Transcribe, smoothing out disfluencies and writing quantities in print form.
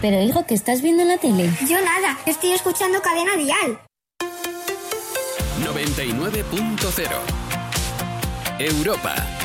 Pero hijo, ¿qué estás viendo en la tele? Yo nada, estoy escuchando Cadena Dial. 99.0 Europa.